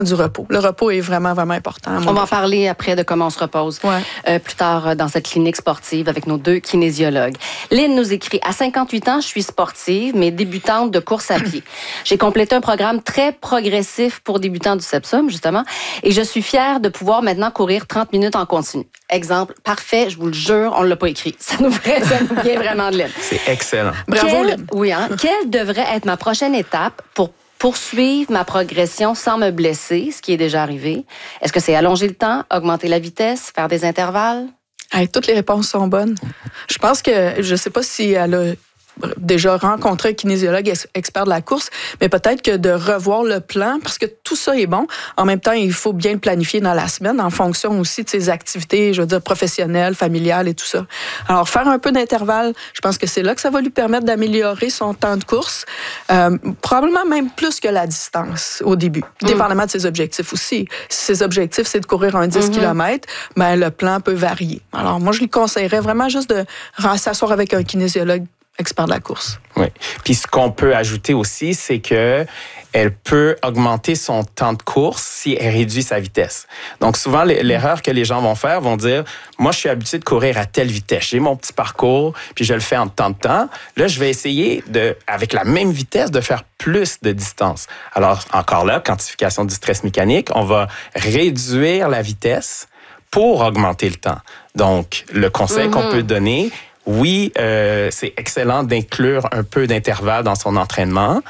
du repos. Le repos est vraiment, vraiment important. On va en parler après de comment on se repose plus tard dans cette clinique sportive avec nos 2 kinésiologues. Lynn nous écrit, à 58 ans, je suis sportive, mais débutante de course à pied. J'ai complété un programme très progressif pour débutants du CEPSUM, justement, et je suis fière de pouvoir maintenant courir 30 minutes en continu. Exemple, parfait, je vous le jure, on ne l'a pas écrit. Ça nous vient vraiment de Lynn. C'est excellent. Bravo, Lynn. Oui, quelle devrait être ma prochaine étape pour poursuivre ma progression sans me blesser, ce qui est déjà arrivé? Est-ce que c'est allonger le temps, augmenter la vitesse, faire des intervalles? Hey, toutes les réponses sont bonnes. Je pense que, je ne sais pas si elle a déjà rencontré un kinésiologue expert de la course, mais peut-être que de revoir le plan, parce que tout ça est bon. En même temps, il faut bien le planifier dans la semaine, en fonction aussi de ses activités, je veux dire, professionnelles, familiales et tout ça. Alors, faire un peu d'intervalle, je pense que c'est là que ça va lui permettre d'améliorer son temps de course, probablement même plus que la distance au début, dépendamment de ses objectifs aussi. Si ses objectifs, c'est de courir un 10 km, ben, le plan peut varier. Alors, moi, je lui conseillerais vraiment juste de s'asseoir avec un kinésiologue expert de la course. Oui. Puis ce qu'on peut ajouter aussi, c'est que elle peut augmenter son temps de course si elle réduit sa vitesse. Donc souvent, l'erreur que les gens vont faire, vont dire, moi, je suis habitué de courir à telle vitesse. J'ai mon petit parcours, puis je le fais en tant de temps. Là, je vais essayer, avec la même vitesse, de faire plus de distance. Alors, encore là, quantification du stress mécanique, on va réduire la vitesse pour augmenter le temps. Donc, le conseil qu'on peut donner, oui, c'est excellent d'inclure un peu d'intervalle dans son entraînement,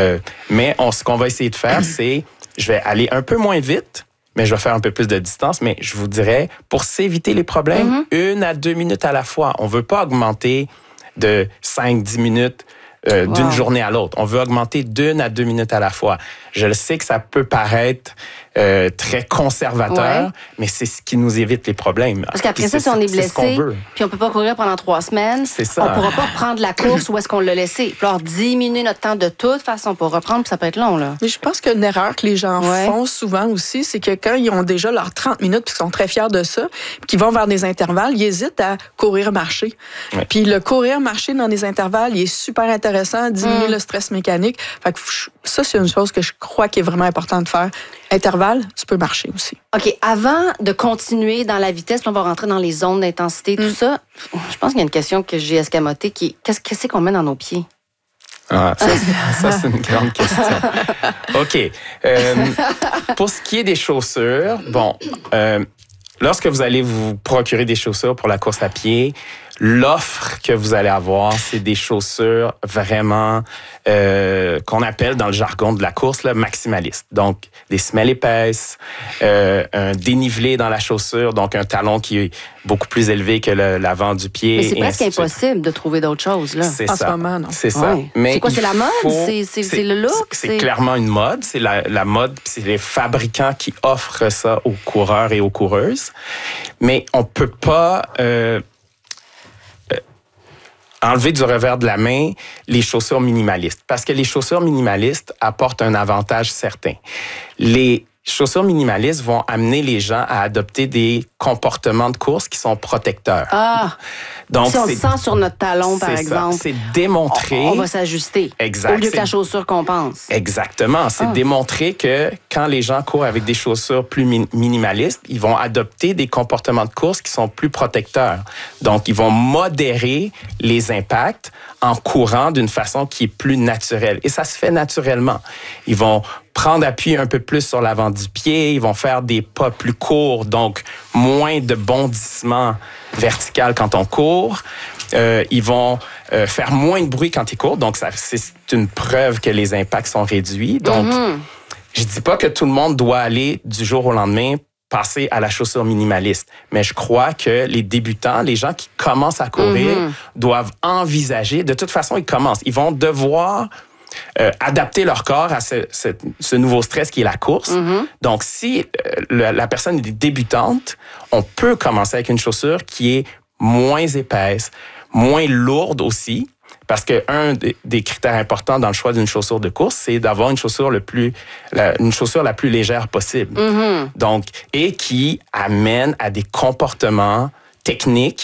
mais ce qu'on va essayer de faire, c'est, je vais aller un peu moins vite, mais je vais faire un peu plus de distance, mais je vous dirais, pour s'éviter les problèmes, 1 à 2 minutes à la fois. On ne veut pas augmenter de 5-10 minutes d'une journée à l'autre. On veut augmenter d'1 à 2 minutes à la fois. Je le sais que ça peut paraître très conservateur, mais c'est ce qui nous évite les problèmes. Parce qu'après ça, si on est blessé, puis on peut pas courir pendant 3 semaines, on pourra pas reprendre la course où est-ce qu'on l'a laissé. Alors, diminuer notre temps de toute façon pour reprendre, puis ça peut être long, là. Mais je pense qu'une erreur que les gens font souvent aussi, c'est que quand ils ont déjà leurs 30 minutes, puis qu'ils sont très fiers de ça, puis qu'ils vont vers des intervalles, ils hésitent à courir-marcher. Ouais. Puis le courir-marcher dans des intervalles, il est super intéressant, diminuer le stress mécanique. Fait que ça, c'est une chose que je crois qu'il est vraiment important de faire. Intervalle, tu peux marcher aussi. OK. Avant de continuer dans la vitesse, on va rentrer dans les zones d'intensité, tout ça. Je pense qu'il y a une question que j'ai escamotée qui est qu'est-ce que c'est qu'on met dans nos pieds? Ah, ça, c'est une grande question. OK. Pour ce qui est des chaussures, lorsque vous allez vous procurer des chaussures pour la course à pied, l'offre que vous allez avoir, c'est des chaussures vraiment qu'on appelle dans le jargon de la course là, maximalistes. Donc, des semelles épaisses, un dénivelé dans la chaussure, donc un talon qui est beaucoup plus élevé que l'avant du pied. Mais c'est presque impossible de trouver d'autres choses, là. C'est en ça. Ce moment, non. C'est ça. Ouais. Mais c'est quoi, c'est la mode? C'est le look? C'est clairement une mode. C'est la mode, c'est les fabricants qui offrent ça aux coureurs et aux coureuses. Mais on peut pas enlever du revers de la main les chaussures minimalistes. Parce que les chaussures minimalistes apportent un avantage certain. Les chaussures minimalistes vont amener les gens à adopter des comportements de course qui sont protecteurs. Ah! Donc, si on le sent sur notre talon, par exemple, c'est démontré... On va s'ajuster. Exact. Au lieu que la chaussure qu'on pense. Exactement. C'est démontré que quand les gens courent avec des chaussures plus minimalistes, ils vont adopter des comportements de course qui sont plus protecteurs. Donc, ils vont modérer les impacts en courant d'une façon qui est plus naturelle. Et ça se fait naturellement. Ils vont prendre appui un peu plus sur l'avant du pied, ils vont faire des pas plus courts, donc moins de bondissement vertical quand on court. Ils vont faire moins de bruit quand ils courent, donc c'est une preuve que les impacts sont réduits. Donc, je dis pas que tout le monde doit aller du jour au lendemain passer à la chaussure minimaliste. Mais je crois que les débutants, les gens qui commencent à courir, doivent envisager, de toute façon, ils commencent. Ils vont devoir adapter leur corps à ce nouveau stress qui est la course. Donc, si la personne est débutante, on peut commencer avec une chaussure qui est moins épaisse, moins lourde aussi, parce que un des critères importants dans le choix d'une chaussure de course, c'est d'avoir une chaussure la plus légère possible. Donc, et qui amène à des comportements techniques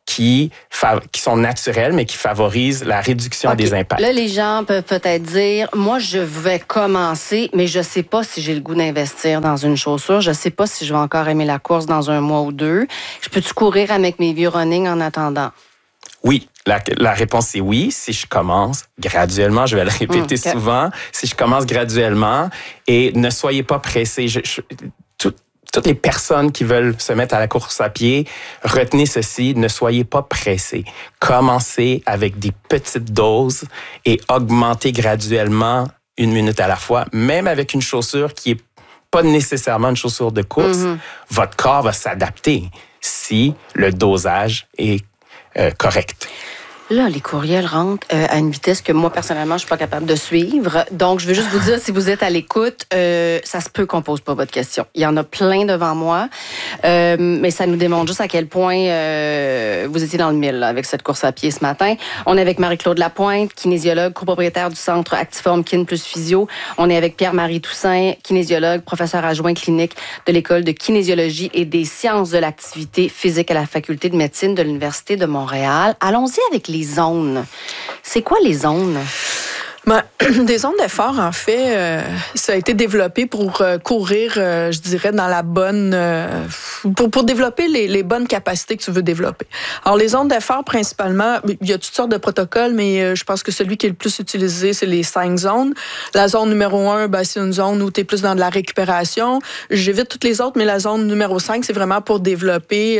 qui sont naturelles, mais qui favorisent la réduction des impacts. Là, les gens peuvent peut-être dire, moi, je vais commencer, mais je sais pas si j'ai le goût d'investir dans une chaussure. Je sais pas si je vais encore aimer la course dans un mois ou deux. Je peux-tu courir avec mes vieux running en attendant? Oui. La réponse est oui. Si je commence graduellement, je vais le répéter souvent, si je commence graduellement, et ne soyez pas pressés. Toutes les personnes qui veulent se mettre à la course à pied, retenez ceci, ne soyez pas pressés. Commencez avec des petites doses et augmentez graduellement 1 minute à la fois, même avec une chaussure qui est pas nécessairement une chaussure de course. Votre corps va s'adapter si le dosage est correct. Là, les courriels rentrent à une vitesse que moi, personnellement, je suis pas capable de suivre. Donc, je veux juste vous dire, si vous êtes à l'écoute, ça se peut qu'on pose pas votre question. Il y en a plein devant moi, mais ça nous démontre juste à quel point vous étiez dans le mille là, avec cette course à pied ce matin. On est avec Marie-Claude Lapointe, kinésiologue, copropriétaire du centre Actiform Kin plus Physio. On est avec Pierre-Marie Toussaint, kinésiologue, professeur adjoint clinique de l'École de kinésiologie et des sciences de l'activité physique à la Faculté de médecine de l'Université de Montréal. Allons-y avec les zones. C'est quoi les zones? Des zones d'effort, en fait, ça a été développé pour courir, je dirais, dans la bonne... pour développer les bonnes capacités que tu veux développer. Alors, les zones d'effort, principalement, il y a toutes sortes de protocoles, mais je pense que celui qui est le plus utilisé, c'est les 5 zones. La zone numéro 1, c'est une zone où tu es plus dans de la récupération. J'évite toutes les autres, mais la zone numéro 5, c'est vraiment pour développer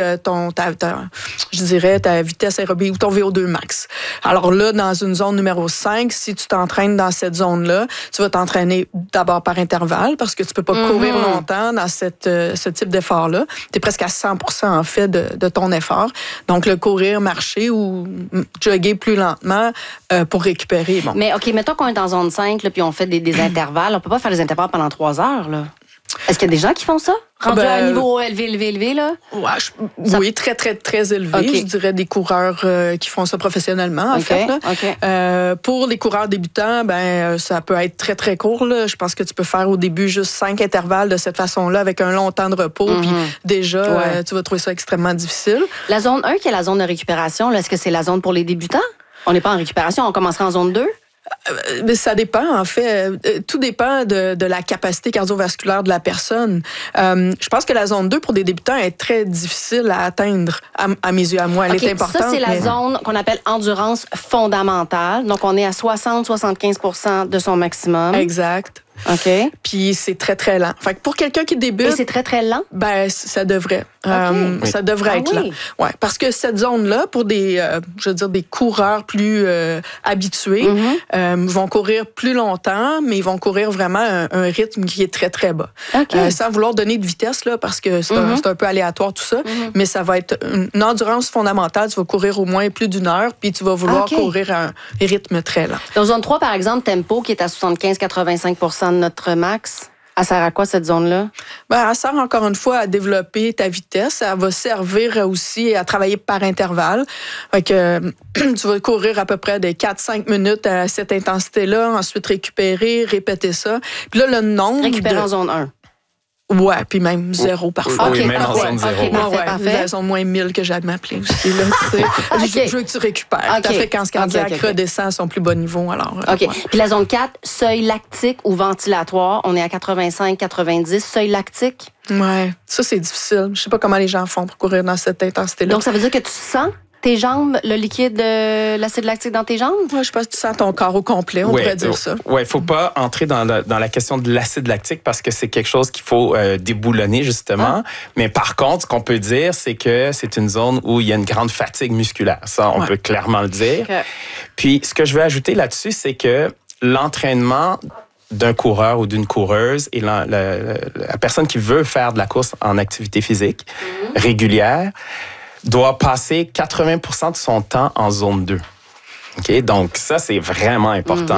ta vitesse aérobie ou ton VO2 max. Alors là, dans une zone numéro 5, si tu t'entraînes dans cette zone-là, tu vas t'entraîner d'abord par intervalle parce que tu peux pas courir longtemps dans ce type d'effort-là. Tu es presque à 100% en fait de ton effort. Donc, le courir, marcher ou jogger plus lentement pour récupérer. Bon. Mais OK, mettons qu'on est en zone 5 là, puis on fait des intervalles. On peut pas faire des intervalles pendant 3 heures, là. Est-ce qu'il y a des gens qui font ça? Rendu à un niveau élevé, là? Ouais, oui, très, très, très élevé. Okay. Je dirais des coureurs qui font ça professionnellement, en fait. Là. Okay. Pour les coureurs débutants, ça peut être très, très court. Là. Je pense que tu peux faire au début juste 5 intervalles de cette façon-là avec un long temps de repos. Puis déjà, tu vas trouver ça extrêmement difficile. La zone 1, qui est la zone de récupération, là, est-ce que c'est la zone pour les débutants? On n'est pas en récupération, on commencera en zone 2? Mais ça dépend, en fait. Tout dépend de la capacité cardiovasculaire de la personne. Je pense que la zone 2, pour des débutants, est très difficile à atteindre, à mes yeux, à moi. Elle est importante. Ça, c'est la zone qu'on appelle endurance fondamentale. Donc, on est à 60-75% de son maximum. Exact. OK. Puis c'est très, très lent. Fait que pour quelqu'un qui débute... Et c'est très, très lent? Ça devrait. Ça devrait être lent. Ouais, parce que cette zone-là, pour des coureurs plus habitués, vont courir plus longtemps, mais ils vont courir vraiment un rythme qui est très, très bas. Okay. Sans vouloir donner de vitesse, là, parce que c'est un peu aléatoire tout ça, mais ça va être une endurance fondamentale. Tu vas courir au moins plus d'1 heure, puis tu vas vouloir courir à un rythme très lent. Dans zone 3, par exemple, tempo, qui est à 75-85% de notre max, elle sert à quoi, cette zone-là? Elle sert encore une fois à développer ta vitesse. Elle va servir aussi à travailler par intervalle. Fait que, tu vas courir à peu près de 4-5 minutes à cette intensité-là, ensuite récupérer, répéter ça. Puis là, le nombre récupérer en zone 1. Ouais, puis même 0 parfois. Oui, même en zone 0. Elles sont moins 1000 que j'aime m'appeler aussi. Là, je veux que tu récupères. Ta fréquence cardiaque redescend à son plus bas niveau. Alors, OK. Puis la zone 4, seuil lactique ou ventilatoire, on est à 85-90. Seuil lactique? Ouais, ça, c'est difficile. Je sais pas comment les gens font pour courir dans cette intensité-là. Donc, ça veut dire que tu sens tes jambes, le liquide de l'acide lactique dans tes jambes? Oui, je pense que tu sens ton corps au complet, on pourrait dire ça. Oui, il ne faut pas entrer dans la question de l'acide lactique parce que c'est quelque chose qu'il faut déboulonner, justement. Mais par contre, ce qu'on peut dire, c'est que c'est une zone où il y a une grande fatigue musculaire. Ça, on peut clairement le dire. Okay. Puis, ce que je veux ajouter là-dessus, c'est que l'entraînement d'un coureur ou d'une coureuse et la personne qui veut faire de la course en activité physique régulière doit passer 80% de son temps en zone 2. Okay? Donc, ça, c'est vraiment important.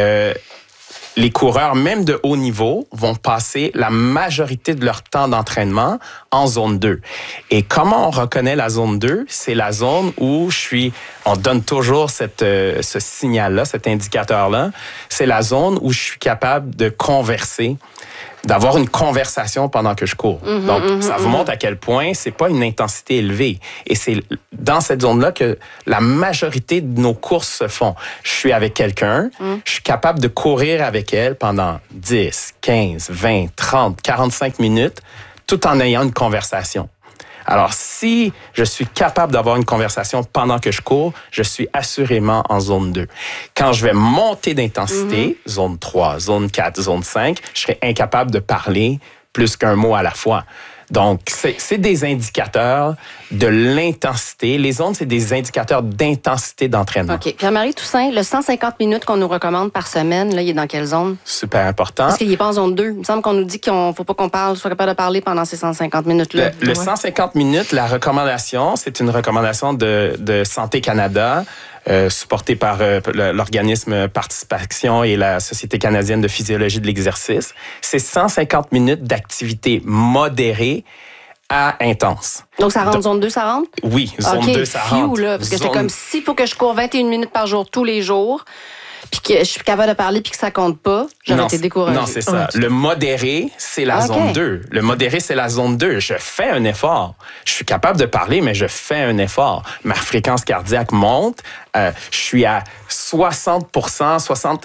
Les coureurs, même de haut niveau, vont passer la majorité de leur temps d'entraînement en zone 2. Et comment on reconnaît la zone 2? C'est la zone où on donne toujours ce signal-là, cet indicateur-là. C'est la zone où je suis capable de converser d'avoir une conversation pendant que je cours. Donc, ça vous montre à quel point c'est pas une intensité élevée. Et c'est dans cette zone-là que la majorité de nos courses se font. Je suis avec quelqu'un, je suis capable de courir avec elle pendant 10, 15, 20, 30, 45 minutes, tout en ayant une conversation. Alors, si je suis capable d'avoir une conversation pendant que je cours, je suis assurément en zone 2. Quand je vais monter d'intensité, zone 3, zone 4, zone 5, je serai incapable de parler plus qu'un mot à la fois. Donc, c'est des indicateurs de l'intensité. Les zones, c'est des indicateurs d'intensité d'entraînement. OK. Pierre-Marie Toussaint, le 150 minutes qu'on nous recommande par semaine, là, il est dans quelle zone? Super important. Parce qu'il n'est pas en zone 2. Il me semble qu'on nous dit qu'il ne faut pas qu'on soit capable de parler pendant ces 150 minutes-là. Le 150 minutes, la recommandation, c'est une recommandation de Santé Canada, supportée par l'organisme Participation et la Société canadienne de physiologie de l'exercice. C'est 150 minutes d'activité modérée à intense. Donc, ça rentre zone 2, ça rentre? Oui, zone 2, ça rentre. Là, parce que j'étais comme, s'il faut que je cours 21 minutes par jour, tous les jours, puis que je suis capable de parler puis que ça compte pas, j'aurais été découragée. Non, c'est ça. Le modéré, c'est la zone 2. Le modéré, c'est la zone 2. Je fais un effort. Je suis capable de parler, mais je fais un effort. Ma fréquence cardiaque monte. Je suis à 60 à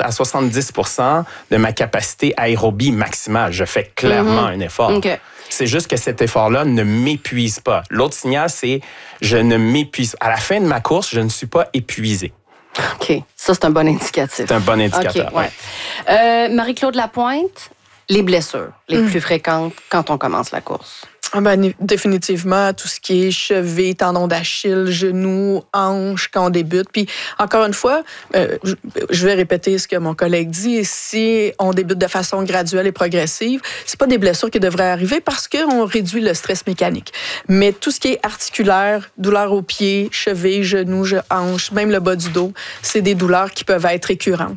70% de ma capacité aérobie maximale. Je fais clairement un effort. Okay. C'est juste que cet effort-là ne m'épuise pas. L'autre signal, c'est je ne m'épuise pas. À la fin de ma course, je ne suis pas épuisé. OK. Ça, c'est un bon indicatif. C'est un bon indicateur. Okay, ouais. Marie-Claude Lapointe, les blessures les plus fréquentes quand on commence la course. Définitivement, tout ce qui est cheville, tendon d'Achille, genou, hanche quand on débute. Puis, encore une fois, je vais répéter ce que mon collègue dit. Si on débute de façon graduelle et progressive, c'est pas des blessures qui devraient arriver parce qu'on réduit le stress mécanique. Mais tout ce qui est articulaire, douleur aux pieds, cheville, genou, hanche, même le bas du dos, c'est des douleurs qui peuvent être récurrentes.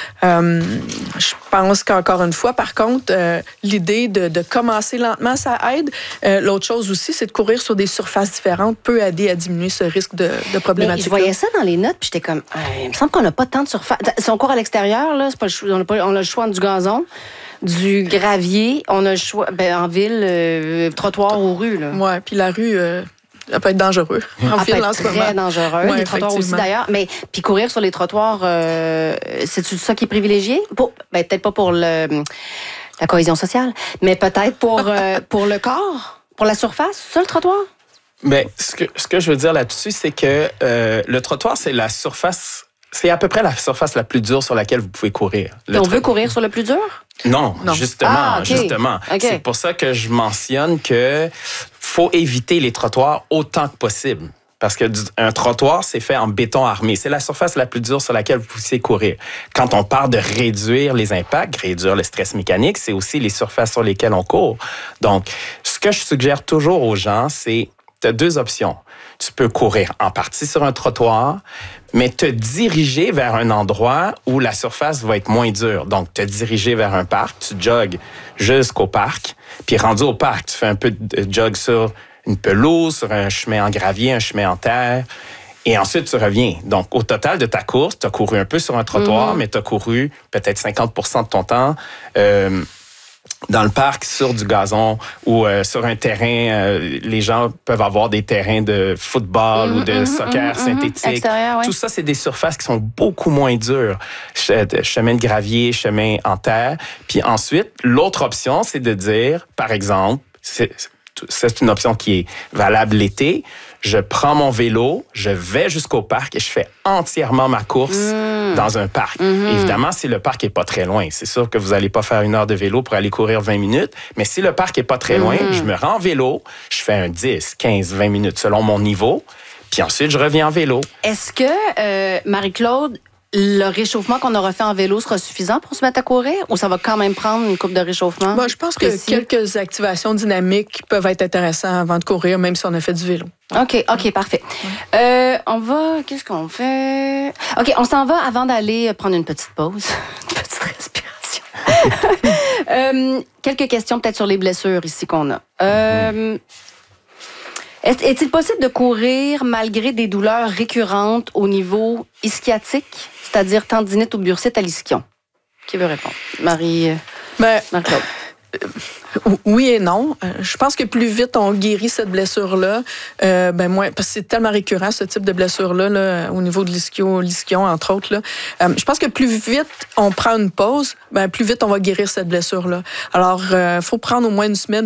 Je pense qu'encore une fois, par contre, l'idée de commencer lentement, ça aide. L'autre chose aussi, c'est de courir sur des surfaces différentes peut aider à diminuer ce risque de problématique. Je voyais ça dans les notes, puis j'étais comme, il me semble qu'on n'a pas tant de surface. Si on court à l'extérieur, là, c'est pas on a le choix du gazon, du gravier, on a le choix, en ville, trottoir ou rue. Oui, puis la rue... Ça peut être dangereux. En ville, en ce moment. Très dangereux. Ouais, les trottoirs aussi, d'ailleurs. Mais puis courir sur les trottoirs, c'est ça qui est privilégié? Peut-être pas pour la cohésion sociale, mais peut-être pour le corps, pour la surface, ça, le trottoir? Bien, ce que je veux dire là-dessus, c'est que le trottoir, c'est la surface... C'est à peu près la surface la plus dure sur laquelle vous pouvez courir. On veut courir sur le plus dur? Non. Justement. Okay. C'est pour ça que je mentionne que faut éviter les trottoirs autant que possible. Parce qu'un trottoir, c'est fait en béton armé. C'est la surface la plus dure sur laquelle vous pouvez courir. Quand on parle de réduire les impacts, réduire le stress mécanique, c'est aussi les surfaces sur lesquelles on court. Donc, ce que je suggère toujours aux gens, c'est tu as deux options. Tu peux courir en partie sur un trottoir, mais te diriger vers un endroit où la surface va être moins dure. Donc, te diriger vers un parc, tu jogues jusqu'au parc, puis rendu au parc, tu fais un peu de jog sur une pelouse, sur un chemin en gravier, un chemin en terre, et ensuite tu reviens. Donc, au total de ta course, tu as couru un peu sur un trottoir, mais tu as couru peut-être 50% de ton temps dans le parc, sur du gazon ou sur un terrain. Les gens peuvent avoir des terrains de football ou de soccer synthétique. Tout ça, c'est des surfaces qui sont beaucoup moins dures. Chemin de gravier, chemin en terre. Puis ensuite, l'autre option, c'est de dire, par exemple, c'est une option qui est valable l'été. Je prends mon vélo, je vais jusqu'au parc et je fais entièrement ma course dans un parc. Évidemment, si le parc est pas très loin, c'est sûr que vous allez pas faire 1 heure de vélo pour aller courir 20 minutes, mais si le parc est pas très loin, je me rends en vélo, je fais un 10, 15, 20 minutes selon mon niveau, puis ensuite je reviens en vélo. Est-ce que, Marie-Claude, le réchauffement qu'on aura fait en vélo sera suffisant pour se mettre à courir ou ça va quand même prendre une coupe de réchauffement? Je pense que quelques activations dynamiques peuvent être intéressantes avant de courir, même si on a fait du vélo. OK, parfait. On va... Qu'est-ce qu'on fait? OK, on s'en va avant d'aller prendre une petite pause. Une petite respiration. Quelques questions peut-être sur les blessures ici qu'on a. Est-il possible de courir malgré des douleurs récurrentes au niveau ischiatique, c'est-à-dire tendinite ou bursite à l'ischion? Qui veut répondre? Marie-Claude. oui et non. Je pense que plus vite on guérit cette blessure-là, moins, parce que c'est tellement récurrent ce type de blessure-là là, au niveau de l'ischio, entre autres. Là. Je pense que plus vite on prend une pause, plus vite on va guérir cette blessure-là. Alors, faut prendre au moins une semaine